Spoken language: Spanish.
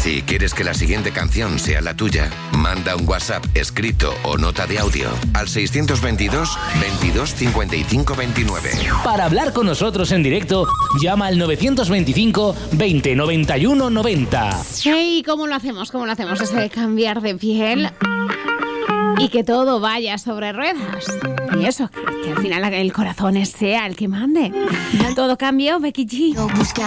Si quieres que la siguiente canción sea la tuya, manda un WhatsApp escrito o nota de audio al 622 22 55 29. Para hablar con nosotros en directo, llama al 925 20 91 90. Hey, ¿cómo lo hacemos? ¿Cómo lo hacemos? Eso de cambiar de piel y que todo vaya sobre ruedas. Y eso, que al final el corazón sea el que mande. Todo cambió, Becky G.